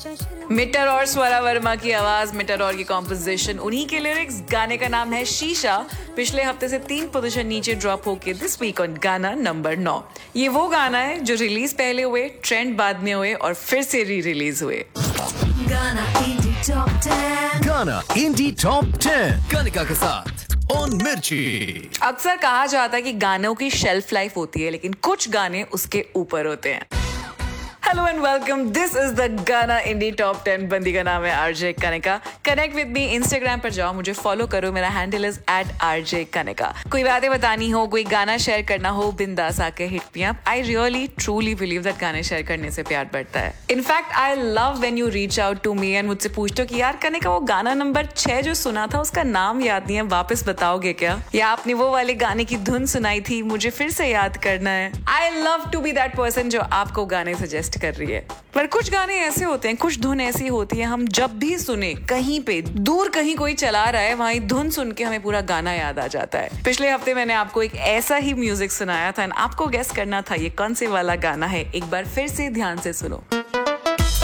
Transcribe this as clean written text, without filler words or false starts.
Metre और स्वरा वर्मा की आवाज, मिटर और की कॉम्पोजिशन, उन्हीं के लिरिक्स। गाने का नाम है शीशा। पिछले हफ्ते से 3 पोजीशन नीचे ड्रॉप होके दिस वीक ऑन गाना नंबर 9। ये वो गाना है जो रिलीज पहले हुए, ट्रेंड बाद में हुए और फिर से री रिलीज हुए। गाना इंडी टॉप 10 कनिका के साथ ऑन मिर्ची। अक्सर कहा जाता है कि गानों की शेल्फ लाइफ होती है, लेकिन कुछ गाने उसके ऊपर होते हैं। Hello and welcome, this is the गाना इंडी टॉप 10। बंदी का नाम है RJ Kanika. Connect with me, Instagram पर जाओ, मुझे फॉलो करो, मेरा हैंडल इज @RJ कनिका। कोई बातें बतानी हो, कोई गाना शेयर करना हो, बिंदास आके hit me up. I really truly believe that गाने शेयर करने से प्यार बढ़ता है। In fact I love when you reach out to me and मुझसे पूछते हो कि यार कनिका, वो गाना नंबर 6 जो सुना था उसका नाम याद नहीं है, वापस बताओगे क्या? या आपने वो वाले गाने की धुन सुनाई थी, मुझे फिर से याद करना है। I love to be that person जो आपको गाने सजेस्ट कर रही है। पर कुछ गाने ऐसे होते हैं, कुछ धुन ऐसी होती है, हम जब भी सुने, कहीं पे दूर कहीं कोई चला रहा है, वहीं धुन सुन के हमें पूरा गाना याद आ जाता है। पिछले हफ्ते मैंने आपको एक ऐसा ही म्यूजिक सुनाया था एंड आपको गेस करना था ये कौन से वाला गाना है। एक बार फिर से ध्यान से सुनो।